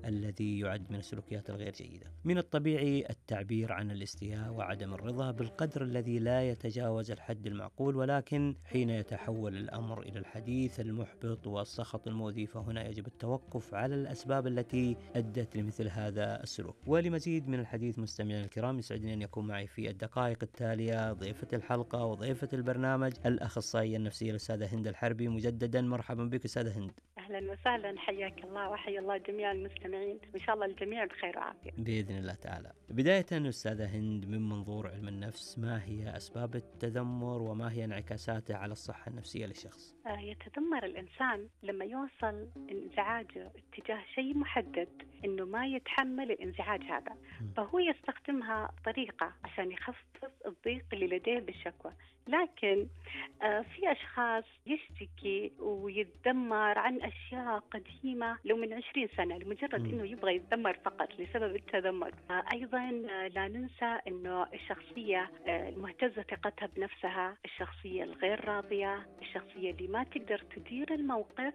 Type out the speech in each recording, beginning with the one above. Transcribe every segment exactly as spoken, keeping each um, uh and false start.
الذي يعد من السلوكيات الغير جيدة. من الطبيعي التعبير عن الاستياء وعدم الرضا بالقدر الذي لا يتجاوز الحد المعقول، ولكن حين يتحول الأمر إلى الحديث المحبط والسخط المؤذي فهنا يجب التوقف على الأسباب التي أدت لمثل هذا السلوك. ولمزيد من الحديث مستمعينا الكرام، يسعدني أن يكون معي في الدقائق التالية ضيفة الحلقة وضيفة البرنامج الأخصائية النفسية الأستاذة هند الحربي. مجددا مرحبا بك أستاذة هند. أهلا وسهلا، حياك الله وحيا الله جميع المستمعين، وإن شاء الله الجميع بخير وعافية بإذن الله تعالى. بداية أستاذة هند، من منظور علم النفس، ما هي أسباب التذمر وما هي انعكاساته على الصحة النفسية للشخص؟ آه يتذمر الإنسان لما يوصل انزعاجه اتجاه شيء محدد إنه ما يتحمل الانزعاج هذا، م. فهو يستخدمها طريقة عشان يخفف الضيق اللي لديه بالشكوى. لكن آه في أشخاص يشتكي ويتذمر عن أشياء قديمة لو من عشرين سنة لمجرد م. إنه يبغى يتذمر فقط لسبب التذمر. آه أيضا آه لا ننسى إنه الشخصية آه المهتزة ثقتها بنفسها، الشخصية الغير راضية، الشخصية اللي ما تقدر تدير الموقف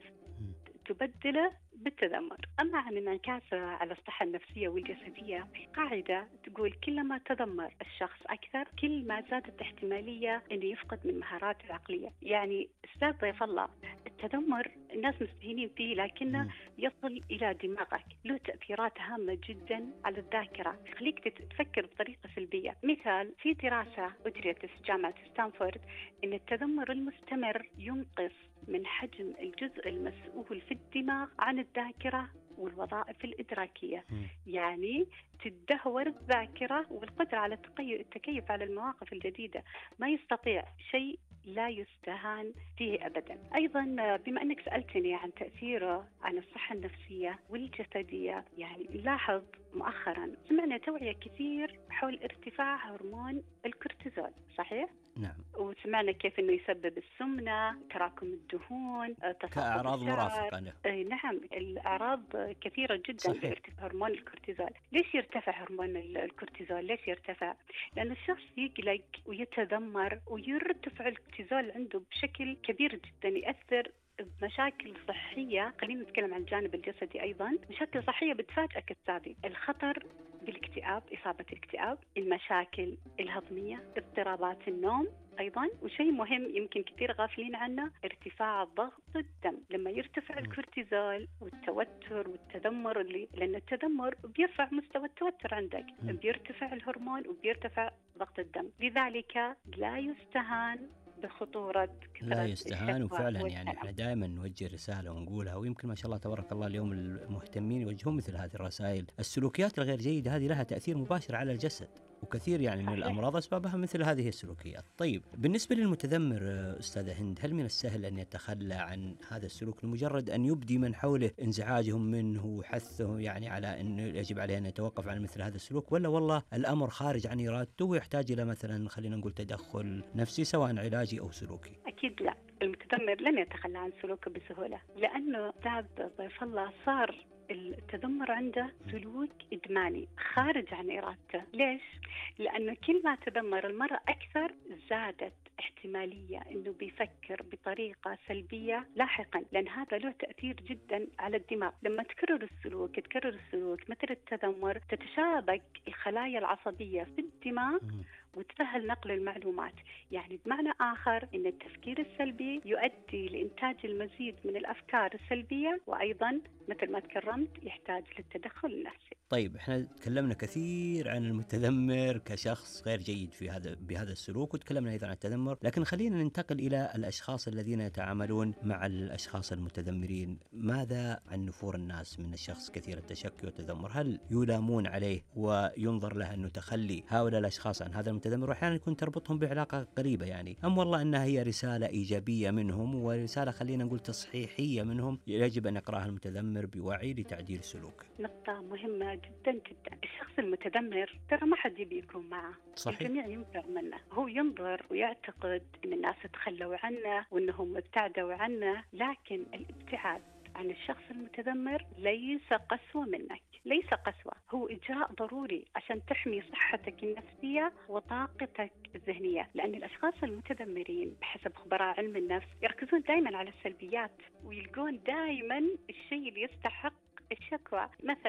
تبدله بالتذمر. أما عن انعكاسه على الصحة النفسية والجسدية، في قاعدة تقول كلما تذمر الشخص أكثر كل ما زادت احتمالية أنه يفقد من مهاراته العقلية. يعني أستاذ ضيف الله، التذمر الناس مستهينين فيه لكنه يصل إلى دماغك، له تأثيرات هامة جدا على الذاكرة، يخليك تفكر بطريقة سلبية. مثال، في دراسة أجريت في جامعة ستانفورد أن التذمر المستمر ينقص من حجم الجزء المسؤول في الدماغ عن الذاكرة والوظائف الإدراكية. م. يعني تدهور الذاكرة والقدرة على التكيف على المواقف الجديدة، ما يستطيع شيء لا يستهان فيه أبدا. أيضا بما أنك سألتني عن تأثيره على الصحة النفسية والجسدية، يعني نلاحظ مؤخرا سمعنا توعية كثير حول ارتفاع هرمون الكورتيزول، صحيح؟ نعم. وسمعنا كيف أنه يسبب السمنة، تراكم الدهون، كأعراض مرافقة له. أي نعم، الأعراض كثيرة جدا لارتفاع هرمون الكورتيزول. ليش يرتفع هرمون الكورتيزول؟ ليش يرتفع؟ لأن الشخص يقلق ويتذمر ويرتفع الكورتيزول عنده بشكل كبير جدا، يأثر بمشاكل صحية. خلينا نتكلم عن الجانب الجسدي أيضا، مشاكل صحية بتفاجئك كالتالي: الخطر بالاكتئاب، إصابة الاكتئاب، المشاكل الهضمية، اضطرابات النوم أيضا، وشيء مهم يمكن كثير غافلين عنه، ارتفاع ضغط الدم. لما يرتفع الكورتيزول والتوتر والتذمر، اللي لأن التذمر بيرفع مستوى التوتر عندك، بيرتفع الهرمون وبيرتفع ضغط الدم. لذلك لا يستهان بخطورة لا يستهان. وفعلا يعني احنا دائما نوجه رسالة ونقولها، ويمكن ما شاء الله تبارك الله اليوم المهتمين يوجهون مثل هذه الرسائل. السلوكيات الغير جيدة هذه لها تأثير مباشر على الجسد، وكثير يعني من الأمراض أسبابها مثل هذه السلوكيات. طيب، بالنسبة للمتذمر أستاذة هند، هل من السهل أن يتخلى عن هذا السلوك لمجرد أن يبدي من حوله انزعاجهم منه وحثهم يعني على أنه يجب عليه أن يتوقف عن مثل هذا السلوك، ولا والله الأمر خارج عن إرادته ويحتاج إلى مثلا خلينا نقول تدخل نفسي سواء علاجي أو سلوكي؟ أكيد لا، المتذمر لن يتخلى عن سلوكه بسهولة، لأنه أستاذ ضيف الله صار التذمر عنده سلوك إدماني خارج عن إرادته. ليش؟ لأنه كل ما تذمر المرة أكثر زادت احتمالية أنه بيفكر بطريقة سلبية لاحقا، لأن هذا له تأثير جدا على الدماغ. لما تكرر السلوك تكرر السلوك مثل التذمر، تتشابك الخلايا العصبية في الدماغ وتسهل نقل المعلومات. يعني بمعنى آخر أن التفكير السلبي يؤدي لإنتاج المزيد من الأفكار السلبية، وأيضا مثل ما تكرمت يحتاج للتدخل النفسي. طيب، احنا تكلمنا كثير عن المتذمر كشخص غير جيد في هذا بهذا السلوك، وتكلمنا ايضا عن التذمر، لكن خلينا ننتقل الى الاشخاص الذين يتعاملون مع الاشخاص المتذمرين. ماذا عن نفور الناس من الشخص كثير التشكي والتذمر؟ هل يلامون عليه وينظر له انه تخلي هؤلاء الاشخاص عن هذا المتذمر، واحيانا يكون تربطهم بعلاقه قريبه يعني، ام والله انها هي رساله ايجابيه منهم ورساله خلينا نقول تصحيحيه منهم يجب ان يقراها المتذمر بوعي لتعديل سلوكه؟ نقطه مهمه جدا جدا. الشخص المتذمر ترى ما حد يبي يكون معه، صحيح. الجميع ينفر منه. هو ينظر ويعتقد ان الناس تخلوا عنه وانهم ابتعدوا عنه، لكن الابتعاد عن الشخص المتذمر ليس قسوة منك، ليس قسوة، هو إجراء ضروري عشان تحمي صحتك النفسية وطاقتك الذهنية. لأن الأشخاص المتذمرين بحسب خبراء علم النفس يركزون دائما على السلبيات ويلقون دائما الشيء اللي يستحق الشكوى. مثلا